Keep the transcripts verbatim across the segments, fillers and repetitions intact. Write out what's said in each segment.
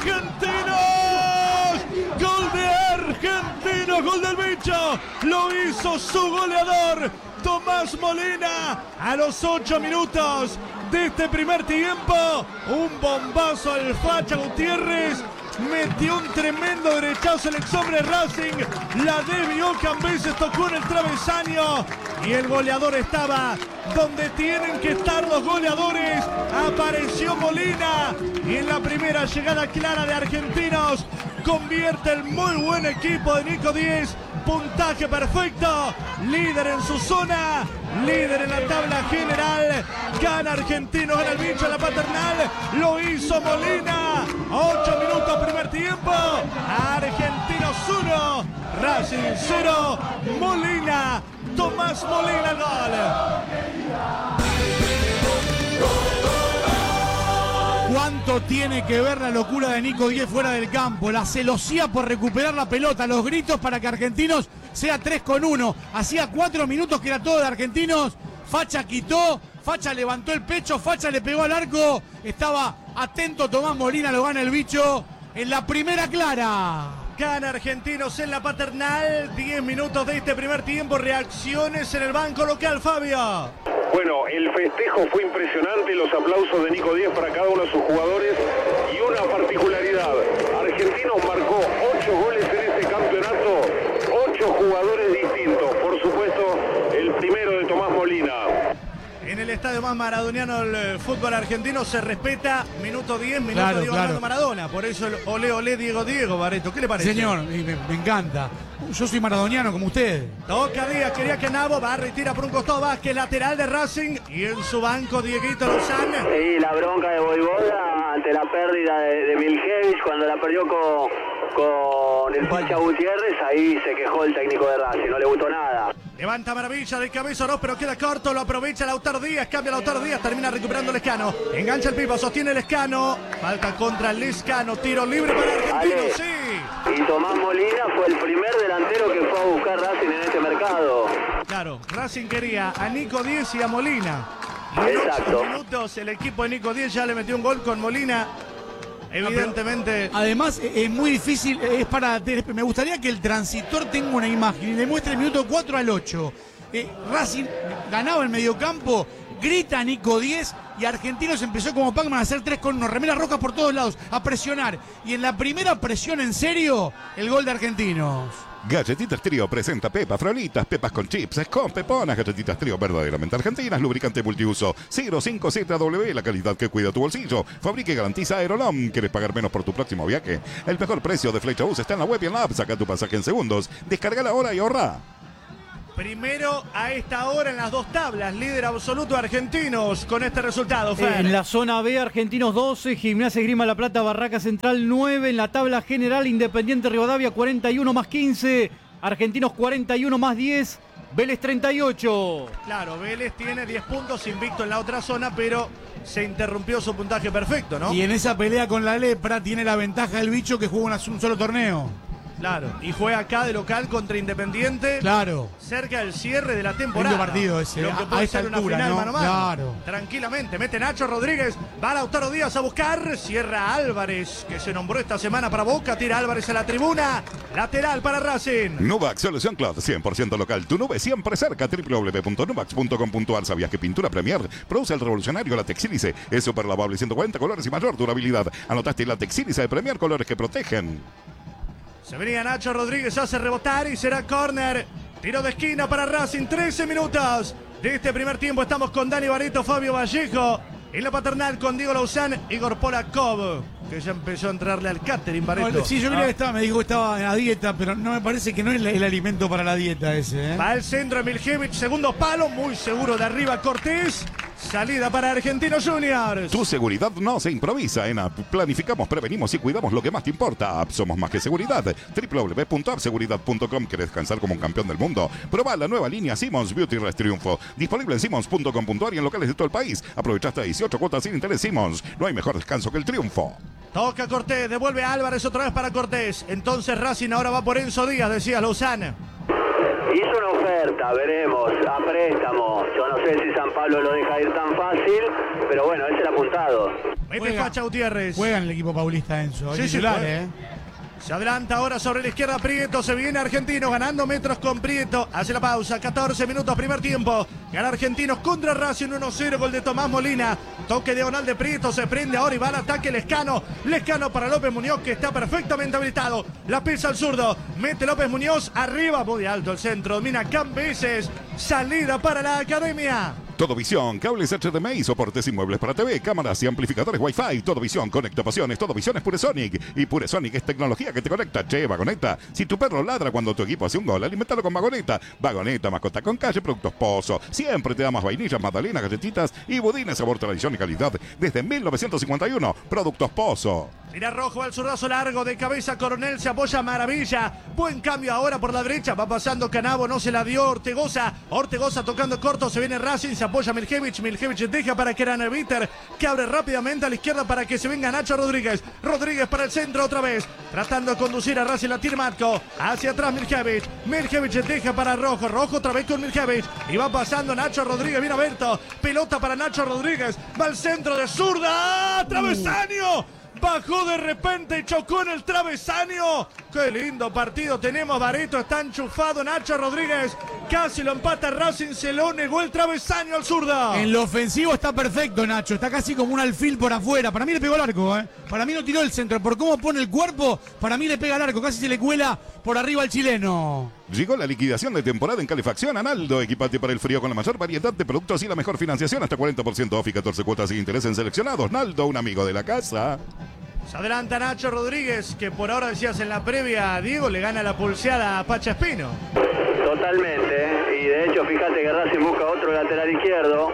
Argentinos. Gol de Argentinos, gol del bicho. Lo hizo su goleador, Tomás Molina, a los ocho minutos de este primer tiempo. Un bombazo al Facha Gutiérrez. Metió un tremendo derechazo el ex hombre Racing. La desvió, Cambeses tocó en el travesaño. Y el goleador estaba donde tienen que estar los goleadores. Apareció Molina. Y en la primera llegada clara de Argentinos, convierte el muy buen equipo de Nico Díez. Puntaje perfecto, líder en su zona, líder en la tabla general. Gana Argentinos, gana el bicho en la Paternal. Lo hizo Molina. ocho minutos primer tiempo. Argentinos uno, Racing cero. Molina, Tomás Molina el gol. ¿Cuánto tiene que ver la locura de Nico Díez fuera del campo? La celosía por recuperar la pelota, los gritos para que Argentinos sea tres con uno. Hacía cuatro minutos que era todo de Argentinos. Facha quitó, Facha levantó el pecho, Facha le pegó al arco. Estaba atento Tomás Molina, lo gana el bicho en la primera clara. Gana Argentinos en la Paternal. diez minutos de este primer tiempo. Reacciones en el banco local, Fabio. Bueno, el festejo fue impresionante, los aplausos de Nico Díez para cada uno de sus jugadores y una particularidad. Argentinos marcó ocho goles en este campeonato, ocho jugadores distintos. Por supuesto, el primero de Tomás Molina. En el estadio más maradoniano del fútbol argentino se respeta minuto diez, minuto Claro, Diego claro. Armando Maradona. Por eso el olé, olé, Diego, Diego, Barreto. ¿Qué le parece? Señor, y me, me encanta. Yo soy maradoniano como usted. Toca Díaz, quería que Nabo barra y tira por un costado Vázquez, lateral de Racing. Y en su banco, Dieguito Lozano. Sí, la bronca de Voivoda ante la pérdida de, de Miljevic cuando la perdió con, con el Pacha Gutiérrez. Ahí se quejó el técnico de Racing, no le gustó nada. Levanta maravilla de cabeza Oroz, pero queda corto. Lo aprovecha Lautaro Díaz, cambia Lautaro Díaz, termina recuperando Lescano. Engancha el Pipa, sostiene Lescano. Falta contra Lescano, tiro libre para Argentinos, sí. Y Tomás Molina fue el primer delantero que fue a buscar Racing en este mercado. Claro, Racing quería a Nico Díez y a Molina. Y en Exacto. ocho minutos el equipo de Nico Díez ya le metió un gol con Molina. Evidentemente. Además, es muy difícil, es para. Me gustaría que el transitor tenga una imagen y le muestre el minuto cuatro al ocho. Eh, Racing ganaba el mediocampo, grita Nico Díez y Argentinos empezó como Pac-Man a hacer tres con uno, remeras rojas por todos lados, a presionar. Y en la primera presión en serio, el gol de Argentinos. Galletitas Trío presenta pepas frolitas, pepas con chips, con peponas. Galletitas Trío verdaderamente argentinas, lubricante multiuso cero cinco Z W, la calidad que cuida tu bolsillo. Fabrica y garantiza Aerolom. ¿Quieres pagar menos por tu próximo viaje? El mejor precio de Flecha Bus está en la web y en la app. Saca tu pasaje en segundos. Descarga ahora y ahorra. Primero a esta hora en las dos tablas, líder absoluto Argentinos con este resultado, Fer. En la zona B, Argentinos doce, Gimnasia Esgrima La Plata, Barraca Central nueve. En la tabla general, Independiente Rivadavia cuarenta y uno más quince, Argentinos cuarenta y uno más diez, Vélez treinta y ocho. Claro, Vélez tiene diez puntos invicto en la otra zona, pero se interrumpió su puntaje perfecto, ¿no? Y en esa pelea con la lepra tiene la ventaja del bicho que juega un solo torneo. Claro, y juega acá de local contra Independiente. Claro. Cerca del cierre de la temporada. Lindo partido ese, Lo que a- puede a esta ser una altura, final ¿no? mano a mano. Claro. Tranquilamente, mete Nacho Rodríguez, va Lautaro Díaz a buscar, cierra Álvarez, que se nombró esta semana para Boca, tira Álvarez a la tribuna, lateral para Racing. Nuvax Solución Cloud, cien por ciento local. Tu nube siempre cerca. doble u doble u doble u punto nuvax punto com punto a r. ¿Sabías que Pintura Premier produce el revolucionario látex sílice? Es súper lavable, ciento cuarenta colores y mayor durabilidad. Anotaste látex sílice de Premier, colores que protegen. Se venía Nacho Rodríguez, hace rebotar y será córner. Tiro de esquina para Racing, trece minutos de este primer tiempo. Estamos con Dani Barreto, Fabio Vallejo. En la Paternal con Diego Lauzán, Igor Polakov, que ya empezó a entrarle al catering, Barreto. No, sí, yo creía que estaba, me dijo que estaba en la dieta, pero no me parece que no es el, el alimento para la dieta ese, ¿eh? Va al centro Miljevic, segundo palo, muy seguro de arriba Cortés. Salida para Argentinos Juniors. Tu seguridad no se improvisa. En App planificamos, prevenimos y cuidamos lo que más te importa. App, somos más que seguridad. doble u doble u doble u punto app seguridad punto com. ¿Querés descansar como un campeón del mundo? Proba la nueva línea Simmons Beauty Rest Triunfo. Disponible en simmons punto com punto a r y en locales de todo el país. Aprovecha hasta dieciocho cuotas sin interés Simmons. No hay mejor descanso que el triunfo. Toca Cortés, devuelve a Álvarez otra vez para Cortés. Entonces Racing ahora va por Enzo Díaz, decía Lozano. Hizo una oferta, veremos, a préstamo. Yo no sé si San Pablo lo deja ir tan fácil, pero bueno, es el apuntado. Mete Juega. Facha Gutiérrez. Juega en el equipo paulista Enzo. Sí, sí, titular, juega. ¿eh? Se adelanta ahora sobre la izquierda Prieto, se viene Argentino ganando metros con Prieto, hace la pausa, catorce minutos primer tiempo, gana Argentinos contra Racing uno cero, gol de Tomás Molina, toque diagonal de Prieto, se prende ahora y va al ataque Lescano, Lescano para López Muñoz que está perfectamente habilitado, la pisa al zurdo, mete López Muñoz, arriba, muy alto el centro, domina Cambeses, salida para la academia. Todo Visión, cables H D M I, soportes y muebles para T V, cámaras y amplificadores Wi-Fi. Todo Visión, conecta pasiones. Todo Visión es Puresonic. Y Puresonic es tecnología que te conecta. Che, Vagoneta. Si tu perro ladra cuando tu equipo hace un gol, alimentalo con Vagoneta. Vagoneta, mascota con calle, productos Pozo. Siempre te da más vainillas, magdalenas, galletitas y budines sabor, tradición y calidad. Desde mil novecientos cincuenta y uno, productos Pozo. Tira rojo al zurdazo largo de cabeza Coronel, se apoya maravilla. Buen cambio ahora por la derecha, va pasando Canavo, no se la dio Ortegoza. Ortegoza tocando corto, se viene Racing, se apoya Miljevic. Miljevic deja para que era Neviter, que abre rápidamente a la izquierda para que se venga Nacho Rodríguez. Rodríguez para el centro otra vez, tratando de conducir a Racing, la tira Matko. Hacia atrás Miljevic. Miljevic deja para Rojo. Rojo otra vez con Miljevic. Y va pasando Nacho Rodríguez, viene Berto. Pelota para Nacho Rodríguez. Va al centro de zurda. ¡Travesaño! Bajó de repente y chocó en el travesaño. Qué lindo partido tenemos. Barreto está enchufado. Nacho Rodríguez casi lo empata Racing. Se lo negó el travesaño al zurdo. En lo ofensivo está perfecto, Nacho. Está casi como un alfil por afuera. Para mí le pegó al arco, ¿eh? Para mí no tiró el centro. Por cómo pone el cuerpo, para mí le pega al arco. Casi se le cuela por arriba al chileno. Llegó la liquidación de temporada en calefacción a Naldo. Equipate para el frío con la mayor variedad de productos y la mejor financiación. Hasta cuarenta por ciento off y catorce cuotas sin interés en seleccionados. Naldo, un amigo de la casa. Se adelanta Nacho Rodríguez, que por ahora decías en la previa, Diego le gana la pulseada a Pacha Espino. Totalmente, y de hecho fíjate que Racing busca otro lateral izquierdo.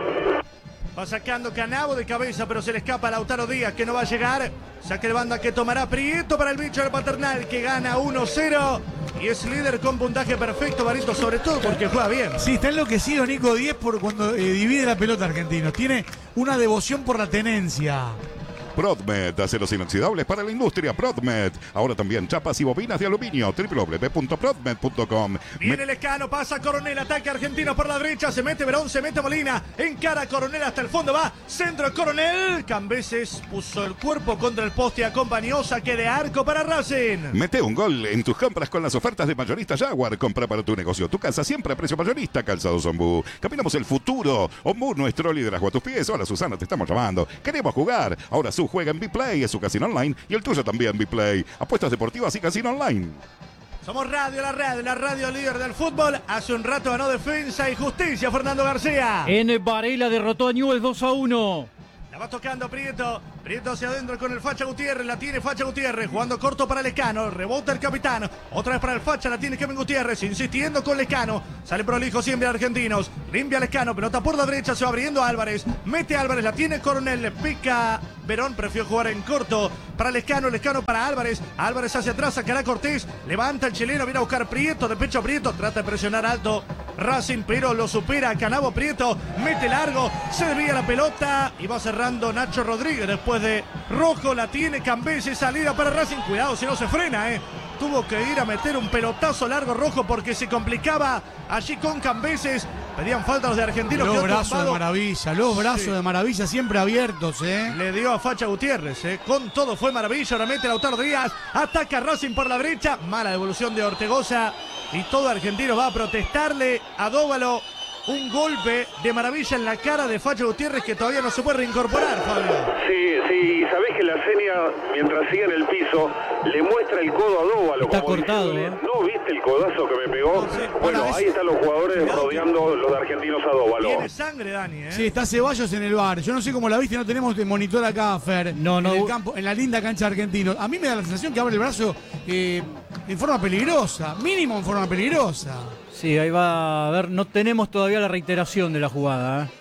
Va sacando Canavo de cabeza, pero se le escapa a Lautaro Díaz, que no va a llegar. Saque de banda que tomará Prieto para el bicho del Paternal, que gana uno cero. Y es líder con puntaje perfecto, Barito, sobre todo porque juega bien. Sí, está enloquecido Nico diez por cuando eh, divide la pelota Argentinos. Tiene una devoción por la tenencia. Prodmed, aceros inoxidables para la industria. Prodmed, ahora también chapas y bobinas de aluminio. doble u doble u doble u punto prodmed punto com. Viene Lescano, pasa Coronel, ataque Argentino por la derecha, se mete Verón, se mete Molina, encara Coronel hasta el fondo, va, centro Coronel, Cambeses puso el cuerpo contra el poste, acompañó, saque de arco para Racing. Mete un gol en tus compras con las ofertas de Mayorista Jaguar. Compra para tu negocio, tu casa, siempre a precio mayorista. Calzados Ombú. Caminamos el futuro. Ombú, nuestro liderazgo a tus pies. Hola Susana, te estamos llamando. Queremos jugar. Ahora su juega en B-Play, es su casino online y el tuyo también B-Play. Apuestas deportivas y casino online. Somos Radio La Radio, la radio líder del fútbol. Hace un rato ganó Defensa y Justicia Fernando García. En Varela derrotó a Newell's dos a uno. La va tocando Prieto. Prieto hacia adentro con el Facha Gutiérrez. La tiene Facha Gutiérrez. Jugando corto para Lescano. Rebota el capitán. Otra vez para el Facha. La tiene Kevin Gutiérrez. Insistiendo con Lescano. Sale prolijo siempre Argentinos. Limpia Lescano. Pelota por la derecha. Se va abriendo Álvarez. Mete Álvarez. La tiene Coronel. Le pica Verón. Prefiere jugar en corto para Lescano. Lescano para Álvarez. Álvarez hacia atrás. Sacará Cortés. Levanta el chileno. Viene a buscar Prieto. De pecho a Prieto. Trata de presionar alto Racing, pero lo supera Canavo. Prieto. Mete largo. Se desvía la pelota. Y va cerrando Nacho Rodríguez. Después de Rojo la tiene Cambeses, salida para Racing. Cuidado si no se frena, eh. Tuvo que ir a meter un pelotazo largo Rojo porque se complicaba allí con Cambeses. Pedían falta los de Argentinos. Los brazos de Maravilla, los brazos sí. de Maravilla siempre abiertos, eh. Le dio a Facha Gutiérrez, eh. Con todo fue Maravilla. Ahora mete Lautaro Díaz. Ataca Racing por la derecha. Mala devolución de Ortegoza. Y todo Argentino va a protestarle a Dóvalo. Un golpe de Maravilla en la cara de Facha Gutiérrez que todavía no se puede reincorporar, Fabio. Sí, sí, sabés que la seña, mientras sigue en el piso, le muestra el codo a Dóvalo. Está como cortado, diciéndole, ¿eh? ¿no viste el codazo que me pegó? No, sí. Bueno, Ahora, ahí es... están los jugadores Cuidado, rodeando los de Argentinos a Dóvalo. Tiene sangre, Dani, ¿eh? Sí, está Ceballos en el bar. Yo no sé cómo la viste, no tenemos de monitor acá, Fer. No, no. En el campo, en la linda cancha argentina. A mí me da la sensación que abre el brazo eh, en forma peligrosa. Mínimo en forma peligrosa. Sí, ahí va a ver, no tenemos todavía la reiteración de la jugada, ¿eh?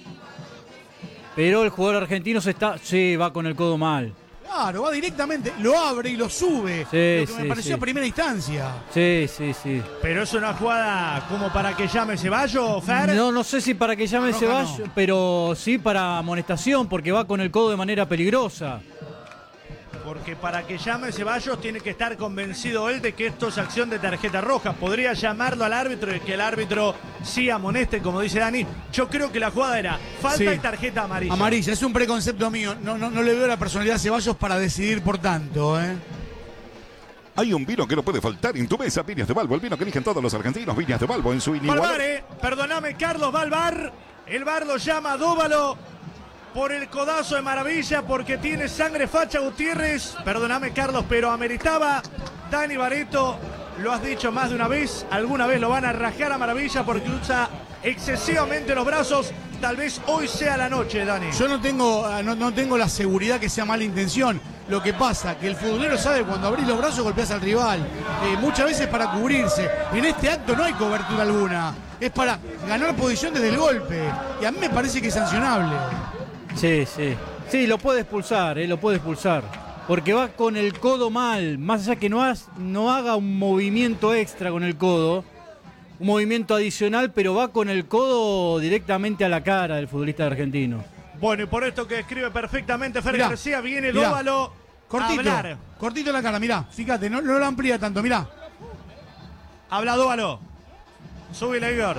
Pero el jugador argentino se está, sí, va con el codo mal. Claro, va directamente, lo abre y lo sube. Sí, lo que sí, me pareció sí. a primera instancia. Sí, sí, sí. Pero es una jugada como para que llame Ceballos, Fer. No, no sé si para que llame Roja Ceballos, no. pero sí para amonestación, porque va con el codo de manera peligrosa. porque para que llame Ceballos tiene que estar convencido él de que esto es acción de tarjeta roja. Podría llamarlo al árbitro y que el árbitro sí amoneste, como dice Dani. Yo creo que la jugada era falta Sí. y tarjeta amarilla. Amarilla, es un preconcepto mío. No, no, no le veo la personalidad a Ceballos para decidir por tanto, ¿eh? Hay un vino que no puede faltar en tu mesa. Viñas de Balbo, el vino que eligen todos los argentinos. Viñas de Balbo en su inigualable... Valvare, perdóname, Carlos Valvar. El VAR lo llama a Dóvalo por el codazo de Maravilla, porque tiene sangre Facha Gutiérrez. Perdóname, Carlos, pero ameritaba. Dani Barreto, lo has dicho más de una vez. Alguna vez lo van a rajar a Maravilla porque usa excesivamente los brazos. Tal vez hoy sea la noche, Dani. Yo no tengo, no, no tengo la seguridad que sea mala intención. Lo que pasa, que el futbolero sabe cuando abrís los brazos golpeás al rival. Eh, muchas veces para cubrirse. En este acto no hay cobertura alguna. Es para ganar posición desde el golpe. Y a mí me parece que es sancionable. Sí, sí. Sí, lo puede expulsar, eh, lo puede expulsar. Porque va con el codo mal. Más allá que no, has, no haga un movimiento extra con el codo. Un movimiento adicional, pero va con el codo directamente a la cara del futbolista argentino. Bueno, y por esto que escribe perfectamente Fer Mirá, García, viene mirá. Dóvalo Cortito, a hablar. cortito en la cara, mirá. Fíjate, no, no lo amplía tanto, mirá. Habla Dóvalo. Súbile, Igor.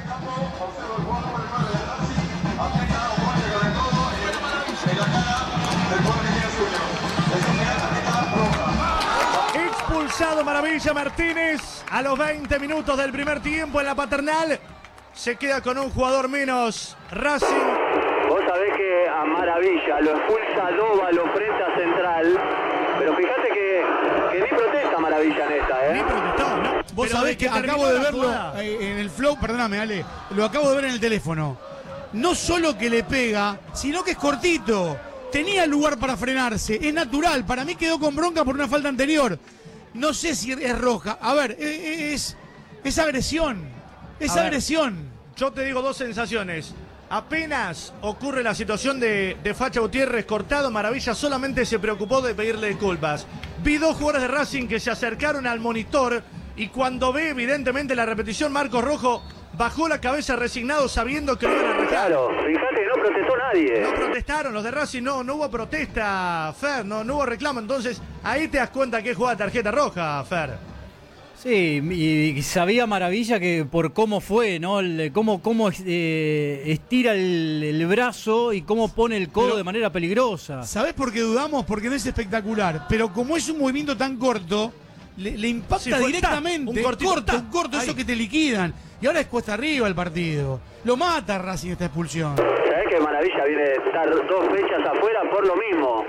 Expulsado Maravilla Martínez a los veinte minutos del primer tiempo en la Paternal. Se queda con un jugador menos. Racing. Vos sabés que a Maravilla lo expulsa Dóvalo frente a Central, pero fíjate que, que ni protesta Maravilla en esta, Ni ¿eh? protestó, ¿no? Vos Pero sabés de que terminó acabo de la verlo jugada. eh, en el flow, perdóname, Ale, lo acabo de ver en el teléfono. No solo que le pega, sino que es cortito. Tenía lugar para frenarse, es natural. Para mí quedó con bronca por una falta anterior. No sé si es roja. A ver, eh, es, es agresión. Es A ver. agresión. Yo te digo dos sensaciones. Apenas ocurre la situación de, de Facha Gutiérrez cortado, Maravilla solamente se preocupó de pedirle disculpas. Vi dos jugadores de Racing que se acercaron al monitor y cuando ve evidentemente la repetición Marcos Rojo, bajó la cabeza resignado sabiendo que lo iban a arrancar. Claro, fíjate que no protestó nadie. No protestaron los de Racing, no, no hubo protesta, Fer, no, no hubo reclamo. Entonces ahí te das cuenta que juega tarjeta roja, Fer. Sí, y, y sabía Maravilla que por cómo fue, ¿no? El- cómo cómo eh, estira el, el brazo y cómo pone el codo Pero- de manera peligrosa. ¿Sabés por qué dudamos? Porque no es espectacular. Pero como es un movimiento tan corto, le, le impacta Sí, fue directamente. tac, un cortito, corto, tac, un corto, ahí. eso que te liquidan. Y ahora es cuesta arriba el partido. Lo mata Racing esta expulsión. Sabés que Maravilla viene de estar dos fechas afuera por lo mismo.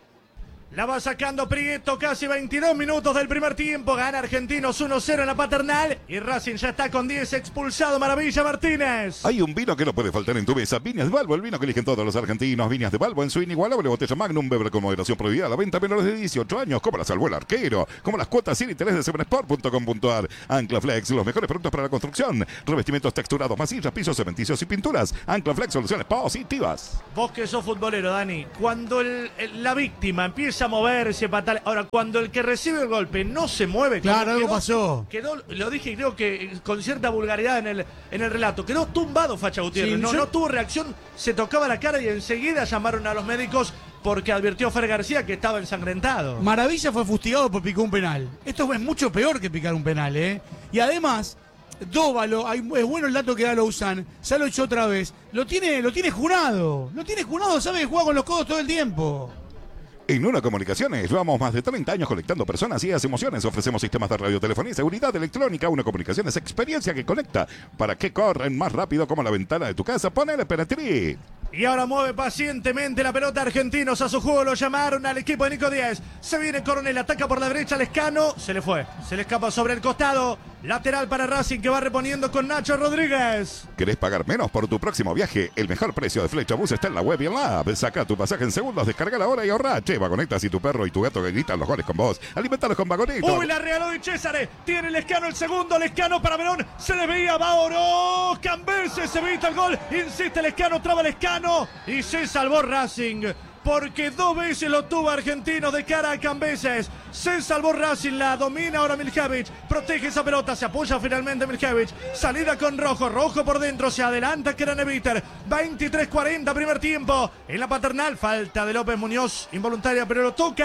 La va sacando Prieto, casi veintidós minutos del primer tiempo. Gana Argentinos uno cero en la Paternal. Y Racing ya está con diez, expulsado Maravilla Martínez. Hay un vino que no puede faltar en tu mesa. Viñas de Balbo, el vino que eligen todos los argentinos. Viñas de Balbo en su inigualable botella Magnum. Beber con moderación prohibida. A la venta a menores de dieciocho años. Como la salvó el arquero. Como las cuotas sin interés de seven sport punto com punto a r. Ancla Flex, los mejores productos para la construcción. Revestimientos texturados, masillas, pisos, cementicios y pinturas. Ancla Flex, soluciones positivas. Vos que sos futbolero, Dani. Cuando el- el- la víctima empieza a moverse, patalear. Ahora, cuando el que recibe el golpe no se mueve. como Claro, algo quedó- pasó. Quedó, lo dije creo que con cierta vulgaridad en el, en el relato. Quedó tumbado Facha Gutiérrez. Sí, no, yo- no tuvo reacción. Se tocaba la cara y enseguida llamaron a los médicos porque advirtió Fer García que estaba ensangrentado. Maravilla fue fustigado por picar un penal. Esto es mucho peor que picar un penal, ¿eh? Y además, Dóvalo, hay- es bueno el dato que da Louzán, ya lo echó otra vez. Lo tiene, lo tiene jurado. Lo tiene jurado, sabe que juega con los codos todo el tiempo. En Una Comunicaciones llevamos más de treinta años conectando personas y emociones. Ofrecemos sistemas de radiotelefonía y seguridad electrónica. Una Comunicaciones, experiencia que conecta para que corren más rápido como la ventana de tu casa. Ponele Peretri. Y ahora mueve pacientemente la pelota Argentinos a su juego. Lo llamaron al equipo de Nico Díaz. Se viene Coronel, ataca por la derecha Lescano. Se le fue. Se le escapa sobre el costado. Lateral para Racing que va reponiendo con Nacho Rodríguez. ¿Querés pagar menos por tu próximo viaje? El mejor precio de Flecha Bus está en la web y en la app. Saca tu pasaje en segundos, descarga la hora y ahorra. Che, Vagonetas y tu perro y tu gato que gritan los goles con vos. Alimentalos con Vagonetas. Uy, la regaló de César. Tiene Lescano el segundo. Lescano para Verón. Se le veía Baoro. Cambese se evita el gol. Insiste Lescano, traba Lescano. Y se salvó Racing. Porque dos veces lo tuvo Argentinos de cara a Cambeses. Se salvó Racing, la domina ahora Miljevic. Protege esa pelota, se apoya finalmente Miljevic. Salida con Rojo, Rojo por dentro, se adelanta Kraneviter. veintitrés cuarenta primer tiempo. En la Paternal, falta de López Muñoz, involuntaria, pero lo toca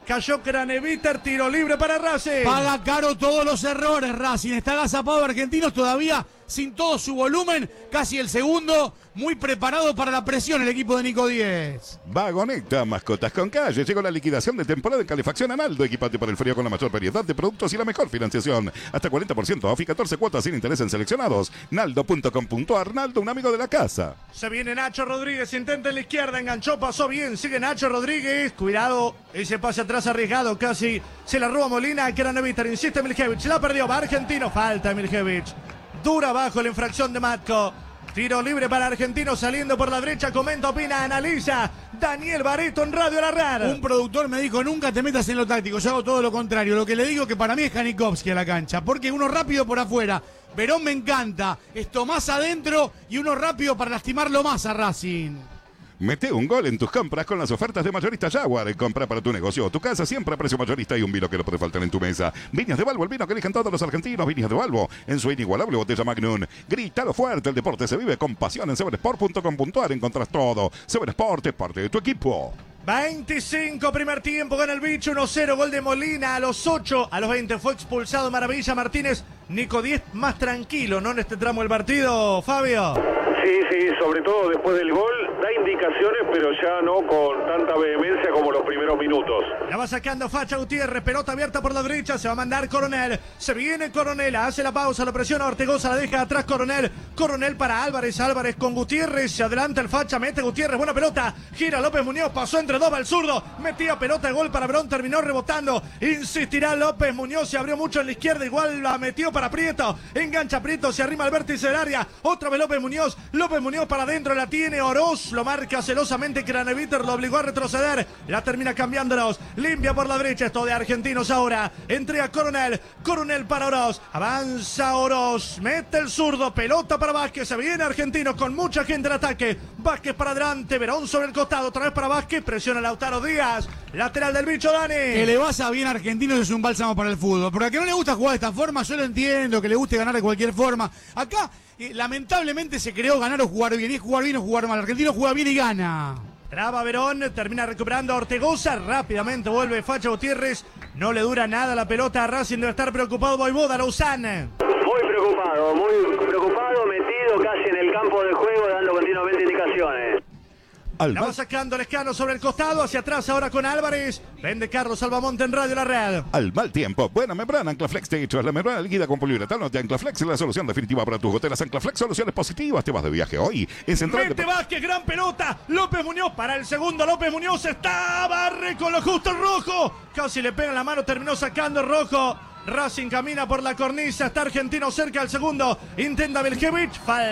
Cayó Craneviter, tiro libre para Racing. Paga caro todos los errores Racing. Está agazapado de Argentinos todavía sin todo su volumen. Casi el segundo. Muy preparado para la presión el equipo de Nico Díez. Vagoneta, mascotas con calle. Llegó la liquidación de temporada en calefacción a Naldo. Equipate para el frío con la mayor variedad de productos y la mejor financiación. Hasta cuarenta por ciento off y catorce cuotas sin interés en seleccionados. Naldo punto com punto ar. Naldo, un amigo de la casa. Se viene Nacho Rodríguez, intenta en la izquierda, enganchó, pasó bien, sigue Nacho Rodríguez. Cuidado, ese pase atrás arriesgado, casi se la roba Molina. Craneviter, insiste Miljevic, la perdió, va Argentino, falta Miljevic. Dura abajo la infracción de Matko. Tiro libre para Argentino saliendo por la derecha. Comenta, opina, analiza Daniel Barreto en Radio La Rara. Un productor me dijo, nunca te metas en lo táctico. Yo hago todo lo contrario. Lo que le digo que para mí es Janikovski a la cancha. Porque uno rápido por afuera. Verón me encanta. Esto más adentro y uno rápido para lastimarlo más a Racing. Mete un gol en tus compras con las ofertas de Mayorista Jaguar. Compra para tu negocio o tu casa siempre a precio mayorista y un vino que no puede faltar en tu mesa. Viñas de Balbo, el vino que eligen todos los argentinos. Viñas de Balbo, en su inigualable botella Magnum. Grítalo fuerte, el deporte se vive con pasión. En seven sport punto com punto ar encontrás todo. seven Sport es parte de tu equipo. veinticinco, primer tiempo, gana el bicho, uno cero, gol de Molina a los ocho, a los veinte fue expulsado Maravilla Martínez. Nico Díez más tranquilo, ¿no? En este tramo del partido, Fabio. Sí, sí, sobre todo después del gol, da indicaciones, pero ya no con tanta vehemencia como los primeros minutos. La va sacando Facha Gutiérrez, pelota abierta por la derecha, se va a mandar Coronel, se viene Coronel, hace la pausa, la presiona Ortegoza, la deja atrás Coronel, Coronel para Álvarez, Álvarez con Gutiérrez, se adelanta el Facha, mete Gutiérrez, buena pelota, gira López Muñoz, pasó entre dos, va al zurdo, metía pelota, gol para Verón, terminó rebotando, insistirá López Muñoz, se abrió mucho en la izquierda, igual la metió para Prieto, engancha Prieto, se arrima al vértice del área, otra vez López Muñoz, López Muñoz para adentro, la tiene Oroz, lo marca celosamente Craneviter, lo obligó a retroceder, la termina cambiándolos, limpia por la derecha, esto de Argentinos ahora, entrega Coronel, Coronel para Oroz, avanza Oroz, mete el zurdo, pelota para Vázquez, se viene Argentinos con mucha gente en ataque, Vázquez para adelante, Verón sobre el costado, otra vez para Vázquez, presiona Lautaro Díaz, lateral del bicho Dani. Que le vaya bien a Argentinos es un bálsamo para el fútbol, porque a que no le gusta jugar de esta forma, yo lo entiendo, que le guste ganar de cualquier forma, acá Eh, lamentablemente se creó ganar o jugar bien, y es jugar bien o jugar mal. Argentino juega bien y gana. Traba Verón, termina recuperando a Ortegoza, rápidamente vuelve Facha Gutiérrez, no le dura nada la pelota a Racing, debe estar preocupado Voivoda, Lausanne. Muy preocupado, muy preocupado, metido casi en el campo de juego, dando continuamente indicaciones. La va sacando Lescano sobre el costado, hacia atrás ahora con Álvarez. Vende Carlos Salvamonte en Radio La Red. Al mal tiempo, buena membrana Anclaflex te hecho. Es la membrana líquida con poliuretano de Anclaflex es la solución definitiva para tus goteras. Anclaflex, soluciones positivas. Te vas de viaje hoy. En Central Mete de... Vázquez, gran pelota. López Muñoz para el segundo. López Muñoz está, barre con lo justo el rojo. Casi le pega en la mano, terminó sacando el rojo. Racing camina por la cornisa, está Argentino cerca del segundo. Intenta Miljevic,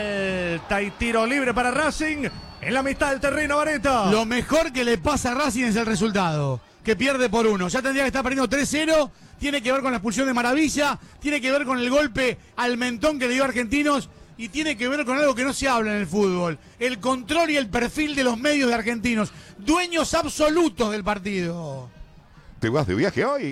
falta y tiro libre para Racing. En la mitad del terreno, Barreto. Lo mejor que le pasa a Racing es el resultado, que pierde por uno. Ya tendría que estar perdiendo tres cero. Tiene que ver con la expulsión de Maravilla. Tiene que ver con el golpe al mentón que le dio a Argentinos. Y tiene que ver con algo que no se habla en el fútbol. El control y el perfil de los medios de Argentinos. Dueños absolutos del partido. ¿Te vas de viaje hoy?